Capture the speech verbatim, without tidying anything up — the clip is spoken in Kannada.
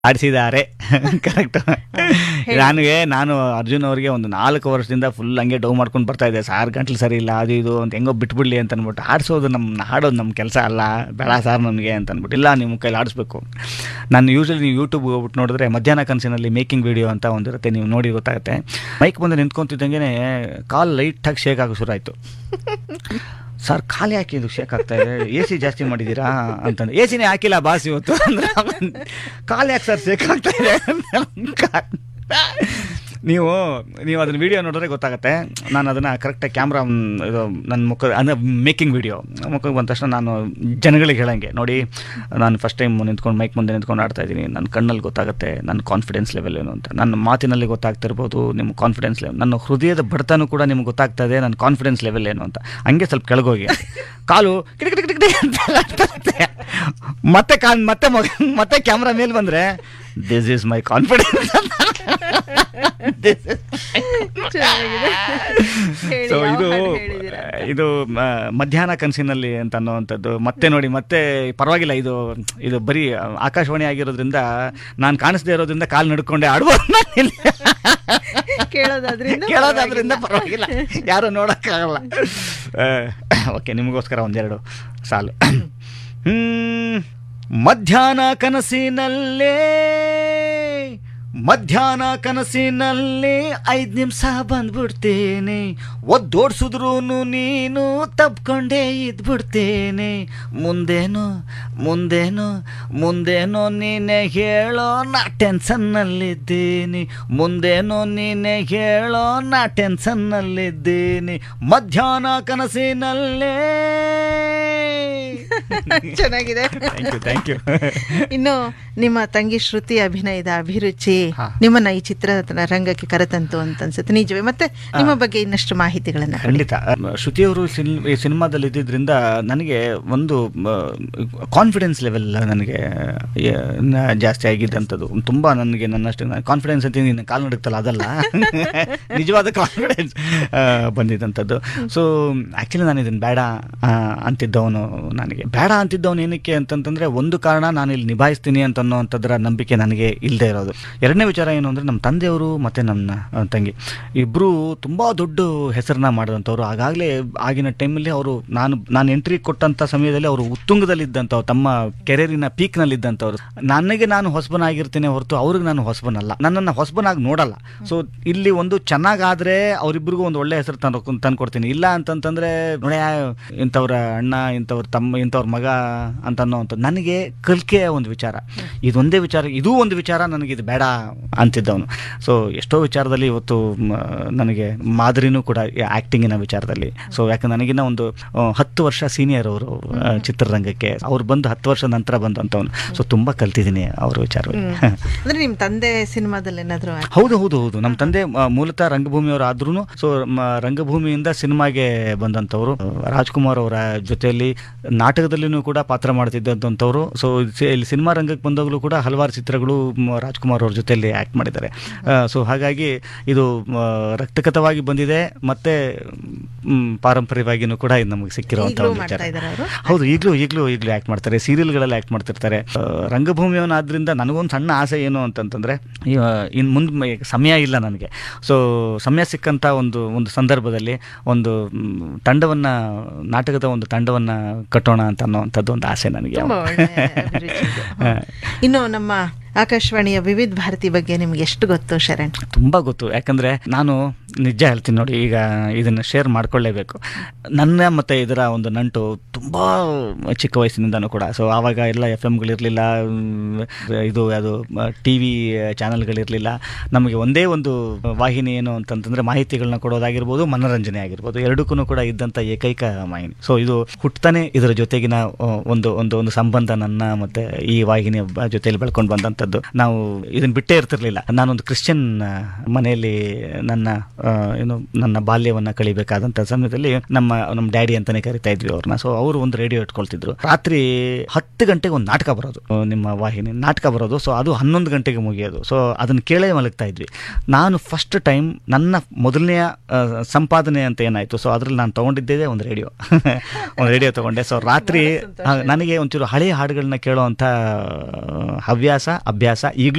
ಆಡಿಸಿದ್ದಾರೆ. ಕರೆಕ್ಟ್. ನನಗೆ ನಾನು ಅರ್ಜುನ್ ಅವರಿಗೆ ಒಂದು ನಾಲ್ಕು ವರ್ಷದಿಂದ ಫುಲ್ ಹಂಗೆ ಡೌ ಮಾಡ್ಕೊಂಡು ಬರ್ತಾ ಇದ್ದೆ, ಸಾರ್ ಗಂಟ್ಲು ಸರಿ ಇಲ್ಲ ಅದು ಇದು ಅಂತ ಹೆಂಗೋ ಬಿಟ್ಬಿಡ್ಲಿ ಅಂತ ಅಂದ್ಬಿಟ್ಟು. ಆಡಿಸೋದು ನಮ್ಮ ಹಾಡೋದು ನಮ್ಮ ಕೆಲಸ ಅಲ್ಲ, ಬೇಡ ಸಾರ್ ನನಗೆ ಅಂತ ಅಂದ್ಬಿಟ್ಟು. ಇಲ್ಲ, ನಿಮ್ಮ ಕೈಲಿ ಆಡಿಸ್ಬೇಕು. ನಾನು ಯೂಶ್ವಲಿ ನೀವು ಯೂಟ್ಯೂಬ್ ಹೋಗ್ಬಿಟ್ಟು ನೋಡಿದ್ರೆ ಮಧ್ಯಾಹ್ನ ಕನಸಿನಲ್ಲಿ ಮೇಕಿಂಗ್ ವಿಡಿಯೋ ಅಂತ ಒಂದಿರುತ್ತೆ, ನೀವು ನೋಡಿ ಗೊತ್ತಾಗುತ್ತೆ. ಮೈಕ್ ಬಂದು ನಿಂತ್ಕೊಂತಿದ್ದಂಗೆ ಕಾಲ್ ಲೈಟಾಗಿ ಶೇಕ್ ಆಗೋ ಶುರು ಆಯಿತು. ಸರ್ ಖಾಲಿ ಹಾಕಿ ಇದು ಶೇಕ್ ಆಗ್ತಾ ಇದೆ, ಎ ಸಿ ಜಾಸ್ತಿ ಮಾಡಿದ್ದೀರಾ ಅಂತಂದ್ರೆ. ಎ ಸಿನೇ ಹಾಕಿಲ್ಲ ಬಾಸ್ ಇವತ್ತು ಅಂದ್ರೆ, ಖಾಲಿ ಯಾಕೆ ಸರ್ ಶೇಕ್ ಆಗ್ತಾ ಇದೆ. ನೀವು ನೀವು ಅದನ್ನ ವಿಡಿಯೋ ನೋಡಿದ್ರೆ ಗೊತ್ತಾಗುತ್ತೆ. ನಾನು ಅದನ್ನು ಕರೆಕ್ಟಾಗಿ ಕ್ಯಾಮ್ರಾ ಇದು ನನ್ನ ಮುಖ ಅಂದರೆ ಮೇಕಿಂಗ್ ವಿಡಿಯೋ ಮುಖಕ್ಕೆ ಬಂದ ತಕ್ಷಣ ನಾನು ಜನಗಳಿಗೆ ಹೇಳಂಗೆ, ನೋಡಿ ನಾನು ಫಸ್ಟ್ ಟೈಮ್ ನಿಂತ್ಕೊಂಡು ಮೈಕ್ ಮುಂದೆ ನಿಂತ್ಕೊಂಡು ಆಡ್ತಾ ಇದ್ದೀನಿ, ನನ್ನ ಕಣ್ಣಲ್ಲಿ ಗೊತ್ತಾಗುತ್ತೆ ನನ್ನ ಕಾನ್ಫಿಡೆನ್ಸ್ ಲೆವೆಲ್ ಏನು ಅಂತ. ನನ್ನ ಮಾತಿನಲ್ಲಿ ಗೊತ್ತಾಗ್ತಿರ್ಬೋದು ನಿಮ್ಮ ಕಾನ್ಫಿಡೆನ್ಸ್ ಲೆವೆಲ್, ನನ್ನ ಹೃದಯದ ಬಡತನೂ ಕೂಡ ನಿಮ್ಗೆ ಗೊತ್ತಾಗ್ತಾ ಇದೆ ನನ್ನ ಕಾನ್ಫಿಡೆನ್ಸ್ ಲೆವೆಲ್ ಏನು ಅಂತ. ಹಂಗೆ ಸ್ವಲ್ಪ ಕೆಳಗೋಗಿ ಕಾಲು ಕಿಟಕಿಟ ಕಿಟಕಿಟ ಅಂತ ಮತ್ತೆ ಕಾಲ್ ಮತ್ತೆ ಮತ್ತೆ ಕ್ಯಾಮ್ರಾ ಮೇಲೆ ಬಂದರೆ this is my confidence. So ಇದು ಇದು ಮಧ್ಯಾಹ್ನ ಕನಸಿನಲ್ಲಿ ಅಂತ ಅನ್ನೋವಂಥದ್ದು. ಮತ್ತೆ ನೋಡಿ, ಮತ್ತೆ ಪರವಾಗಿಲ್ಲ, ಇದು ಇದು ಬರೀ ಆಕಾಶವಾಣಿ ಆಗಿರೋದ್ರಿಂದ ನಾನು ಕಾಣಿಸ್ದೇ ಇರೋದ್ರಿಂದ ಕಾಲು ನಡ್ಕೊಂಡೆ ಆಡುವುದು. ಕೇಳೋದಾದ್ರಿಂದ ಪರವಾಗಿಲ್ಲ, ಯಾರು ನೋಡೋಕ್ಕಾಗಲ್ಲ. ಓಕೆ, ನಿಮಗೋಸ್ಕರ ಒಂದೆರಡು ಸಾಲು. ಹ್ಮ್ ಮಧ್ಯಾಹ್ನ ಕನಸಿನಲ್ಲೇ ಮಧ್ಯಾಹ್ನ ಕನಸಿನಲ್ಲಿ ಐದು ನಿಮಿಷ ಬಂದ್ಬಿಡ್ತೇನೆ, ಒದ್ದೋಡ್ಸಿದ್ರು ನೀನು ತಪ್ಕೊಂಡೇ ಇದ್ಬಿಡ್ತೇನೆ, ಮುಂದೇನೋ ಮುಂದೇನೋ ಮುಂದೇನೋ ನೀನೆ ಹೇಳೋ ನಾ ಟೆನ್ಷನ್ನಲ್ಲಿದ್ದೀನಿ, ಮುಂದೇನೋ ನೀನೆ ಹೇಳೋ ನಾ ಟೆನ್ಷನ್ನಲ್ಲಿದ್ದೀನಿ, ಮಧ್ಯಾಹ್ನ ಕನಸಿನಲ್ಲೇ. ಚೆನ್ನಾಗಿದೆ. Thank you thank you. ಇನ್ನು ನಿಮ್ಮ ತಂಗಿ ಶ್ರುತಿ ಅಭಿನಯದ ಅಭಿರುಚಿ ನಿಮ್ಮನ್ನ ಈ ಚಿತ್ರ ರಂಗಕ್ಕೆ ಕರೆತಂತು ಅಂತ ಅನ್ಸುತ್ತೆ, ನಿಜವೇ? ಮತ್ತೆ ನಿಮ್ಮ ಬಗ್ಗೆ ಇನ್ನಷ್ಟು ಮಾಹಿತಿಗಳನ್ನ. ಖಂಡಿತ. ಶ್ರುತಿಯವರು ಈ ಸಿನಿಮಾದಲ್ಲಿ ಇದ್ದಿದ್ರಿಂದ ನನಗೆ ಒಂದು ಕಾನ್ಫಿಡೆನ್ಸ್ ಲೆವೆಲ್ ನನಗೆ ಜಾಸ್ತಿ ಆಗಿದ್ದಂಥದ್ದು. ತುಂಬ ನನಗೆ ನನ್ನಷ್ಟು ಕಾನ್ಫಿಡೆನ್ಸ್ ಅಂತ ನೀನು ಕಾಲು ನಡುತ್ತಲ್ಲ, ಅದಲ್ಲ ನಿಜವಾದ ಕಾನ್ಫಿಡೆನ್ಸ್ ಬಂದಿದ್ದಂಥದ್ದು. ಸೊ ಆ್ಯಕ್ಚುಲಿ ನಾನು ಇದನ್ನು ಬೇಡ ಅಂತಿದ್ದವನು, ನನಗೆ ಬೇಡ ಅಂತಿದ್ದವನು ಏನಕ್ಕೆ ಅಂತಂತಂದರೆ, ಒಂದು ಕಾರಣ ನಾನು ಇಲ್ಲಿ ನಿಭಾಯಿಸ್ತೀನಿ ಅಂತ ಅನ್ನೋವಂಥದ್ರ ನಂಬಿಕೆ ನನಗೆ ಇಲ್ಲದೆ ಇರೋದು. ಎರಡನೇ ವಿಚಾರ ಏನು ಅಂದರೆ, ನಮ್ಮ ತಂದೆಯವರು ಮತ್ತು ನನ್ನ ತಂಗಿ ಇಬ್ಬರು ತುಂಬ ದೊಡ್ಡ ಹೆಸರನ್ನ ಮಾಡಿದಂಥವ್ರು. ಆಗಾಗಲೇ ಆಗಿನ ಟೈಮಲ್ಲಿ ಅವರು ನಾನು ನಾನು ಎಂಟ್ರಿ ಕೊಟ್ಟಂಥ ಸಮಯದಲ್ಲಿ ಅವರು ಉತ್ತುಂಗದಲ್ಲಿದ್ದಂಥವ್ರು, ತಮ್ಮ ಕೆರಿಯರಿನ ಪೀಕ್ನಲ್ಲಿದ್ದಂಥವ್ರು. ನನಗೆ ನಾನು ಹೊಸಬನಾಗಿರ್ತೀನಿ ಹೊರತು ಅವ್ರಿಗೆ ನಾನು ಹೊಸಬನಲ್ಲ, ನನ್ನನ್ನು ಹೊಸಬನಾಗಿ ನೋಡಲ್ಲ. ಸೊ ಇಲ್ಲಿ ಒಂದು ಚೆನ್ನಾಗಾದರೆ ಅವರಿಬ್ಬರಿಗೂ ಒಂದು ಒಳ್ಳೆ ಹೆಸರು ತಂದು ತಂದುಕೊಡ್ತೀನಿ. ಇಲ್ಲ ಅಂತಂತಂದರೆ ನೋಡಿ ಇಂಥವ್ರ ಅಣ್ಣ, ಇಂಥವ್ರ ತಮ್ಮ, ಇಂಥವ್ರ ಮಗ ಅಂತ ಅನ್ನೋವಂಥದ್ದು ನನಗೆ ಕಲಿಕೆಯ ಒಂದು ವಿಚಾರ. ಇದೊಂದೇ ವಿಚಾರ, ಇದೂ ಒಂದು ವಿಚಾರ ನನಗೆ ಇದು ಬೇಡ ಅಂತಿದ್ದವನು. ಸೊ ಎಷ್ಟೋ ವಿಚಾರದಲ್ಲಿ ಇವತ್ತು ನನಗೆ ಮಾದರಿನೂ ಕೂಡ ಆ್ಯಕ್ಟಿಂಗಿನ ವಿಚಾರದಲ್ಲಿ. ಸೊ ಯಾಕಂದ್ರೆ ನನಗಿನ್ನ ಒಂದು ಹತ್ತು ವರ್ಷ ಸೀನಿಯರ್ ಅವರು ಚಿತ್ರರಂಗಕ್ಕೆ. ಅವ್ರು ಬಂದು ಹತ್ತು ವರ್ಷ ನಂತರ ಬಂದಂಥವನು. ಸೊ ತುಂಬ ಕಲ್ತಿದ್ದೀನಿ ಅವ್ರ ವಿಚಾರವಾಗಿ. ಅಂದರೆ ನಿಮ್ಮ ತಂದೆ ಸಿನಿಮಾದಲ್ಲಿ ಏನಾದರೂ? ಹೌದು ಹೌದು ಹೌದು ನಮ್ಮ ತಂದೆ ಮೂಲತಃ ರಂಗಭೂಮಿಯವರು ಆದ್ರೂ ಸೊ ರಂಗಭೂಮಿಯಿಂದ ಸಿನಿಮಾಗೆ ಬಂದಂಥವ್ರು. ರಾಜ್ಕುಮಾರ್ ಅವರ ಜೊತೆಯಲ್ಲಿ ನಾಟಕದಲ್ಲಿನೂ ಕೂಡ ಪಾತ್ರ ಮಾಡ್ತಿದ್ದಂಥವ್ರು. ಸೊ ಇಲ್ಲಿ ಸಿನಿಮಾ ರಂಗಕ್ಕೆ ಬಂದಾಗಲೂ ಕೂಡ ಹಲವಾರು ಚಿತ್ರಗಳು ರಾಜ್ಕುಮಾರ್ ಅವ್ರ ಜೊತೆಯಲ್ಲಿ ಆ್ಯಕ್ಟ್ ಮಾಡಿದ್ದಾರೆ. ಸೊ ಹಾಗಾಗಿ ಇದು ರಕ್ತಗತವಾಗಿ ಬಂದಿದೆ, ಮತ್ತೆ ಪಾರಂಪರ್ಯವಾಗಿಯೂ ಕೂಡ ಇದು ನಮಗೆ ಸಿಕ್ಕಿರುವಂಥ ಒಂದು ವಿಚಾರ. ಹೌದು, ಈಗಲೂ ಈಗಲೂ ಈಗಲೂ ಆ್ಯಕ್ಟ್ ಮಾಡ್ತಾರೆ, ಸೀರಿಯಲ್ಗಳಲ್ಲಿ ಆ್ಯಕ್ಟ್ ಮಾಡ್ತಿರ್ತಾರೆ. ರಂಗಭೂಮಿಯವನಾದ್ರಿಂದ ನನಗೊಂದು ಸಣ್ಣ ಆಸೆ ಏನು ಅಂತಂತಂದರೆ, ಇನ್ನು ಮುಂದೆ ಸಮಯ ಇಲ್ಲ ನನಗೆ. ಸೊ ಸಮಯ ಸಿಕ್ಕಂಥ ಒಂದು ಒಂದು ಸಂದರ್ಭದಲ್ಲಿ ಒಂದು ತಂಡವನ್ನು, ನಾಟಕದ ಒಂದು ತಂಡವನ್ನು ಕಟ್ಟೋಣ ಅಂತ ಅನ್ನೋವಂಥದ್ದು ಒಂದು ಆಸೆ ನನಗೆ. ಇನ್ನು ನಮ್ಮ ಆಕಾಶವಾಣಿಯ ವಿವಿಧ ಭಾರತಿ ಬಗ್ಗೆ ನಿಮ್ಗೆ ಎಷ್ಟು ಗೊತ್ತು ಶರಣ್? ತುಂಬ ಗೊತ್ತು. ಯಾಕಂದರೆ ನಾನು ನಿಜ ಹೇಳ್ತೀನಿ ನೋಡಿ, ಈಗ ಇದನ್ನು ಶೇರ್ ಮಾಡ್ಕೊಳ್ಳೇಬೇಕು. ನನ್ನ ಮತ್ತು ಇದರ ಒಂದು ನಂಟು ತುಂಬ ಚಿಕ್ಕ ವಯಸ್ಸಿನಿಂದನೂ ಕೂಡ. ಸೊ ಆವಾಗ ಎಲ್ಲ ಎಫ್ ಎಮ್ಗಳಿರಲಿಲ್ಲ, ಇದು ಅದು ಟಿ ವಿ ಚಾನಲ್ಗಳಿರಲಿಲ್ಲ. ನಮಗೆ ಒಂದೇ ಒಂದು ವಾಹಿನಿ ಏನು ಅಂತಂತಂದರೆ ಮಾಹಿತಿಗಳನ್ನ ಕೊಡೋದಾಗಿರ್ಬೋದು, ಮನೋರಂಜನೆ ಆಗಿರ್ಬೋದು, ಎರಡಕ್ಕೂ ಕೂಡ ಇದ್ದಂಥ ಏಕೈಕ ವಾಹಿನಿ. ಸೊ ಇದು ಹುಟ್ಟತಾನೆ ಇದರ ಜೊತೆಗಿನ ಒಂದು ಒಂದು ಒಂದು ಸಂಬಂಧ ನನ್ನ ಮತ್ತು ಈ ವಾಹಿನಿಯ ಜೊತೆಯಲ್ಲಿ ಬೆಳ್ಕೊಂಡು ಬಂದಂಥ. ನಾವು ಇದನ್ನ ಬಿಟ್ಟೇ ಇರ್ತಿರ್ಲಿಲ್ಲ. ನಾನೊಂದು ಕ್ರಿಶ್ಚಿಯನ್ ಮನೆಯಲ್ಲಿ ನನ್ನ ಏನು ನನ್ನ ಬಾಲ್ಯವನ್ನ ಕಳಿಬೇಕಾದಂತ ಸಮಯದಲ್ಲಿ ನಮ್ಮ ನಮ್ಮ ಡ್ಯಾಡಿ ಅಂತಾನೆ ಕರಿತಾ ಇದ್ವಿ ಅವ್ರನ್ನ. ಸೊ ಅವರು ಒಂದು ರೇಡಿಯೋ ಇಟ್ಕೊಳ್ತಿದ್ರು. ರಾತ್ರಿ ಹತ್ತು ಗಂಟೆಗೆ ಒಂದು ನಾಟಕ ಬರೋದು, ನಿಮ್ಮ ವಾಹಿನಿ ನಾಟಕ ಬರೋದು. ಸೊ ಅದು ಹನ್ನೊಂದು ಗಂಟೆಗೆ ಮುಗಿಯೋದು. ಸೊ ಅದನ್ನ ಕೇಳೇ ಮಲಗ್ತಾ ಇದ್ವಿ. ನಾನು ಫಸ್ಟ್ ಟೈಮ್ ನನ್ನ ಮೊದಲನೆಯ ಸಂಪಾದನೆ ಅಂತ ಏನಾಯ್ತು, ಸೊ ಅದ್ರಲ್ಲಿ ನಾನು ತಗೊಂಡಿದ್ದೇ ಒಂದು ರೇಡಿಯೋ ಒಂದು ರೇಡಿಯೋ ತಗೊಂಡೆ. ಸೊ ರಾತ್ರಿ ನನಗೆ ಒಂಚೂರು ಹಳೆಯ ಹಾಡುಗಳನ್ನ ಕೇಳೋ ಅಂತ ಹವ್ಯಾಸ, ಅಭ್ಯಾಸ ಈಗಲೂ